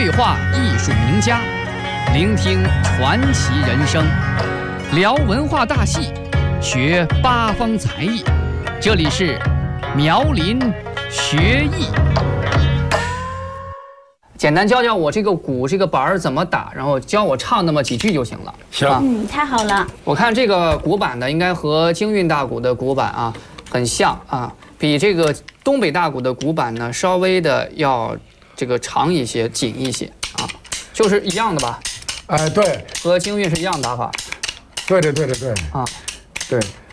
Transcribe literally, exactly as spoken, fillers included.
对话艺术名家，聆听传奇人生，聊文化大戏，学八方才艺。这里是苗林学艺。简单教教我这个鼓这个板儿怎么打，然后教我唱那么几句就行了。 行， 啊、 嗯，太好了。 我看这个鼓板呢，应该和京韵大鼓的鼓板啊很像啊，比这个东北大鼓的鼓板呢稍微的要这个长一些、紧一些啊，就是一样的吧？ 哎，对， 和京韵是一样打法。 对对对对对啊， 对。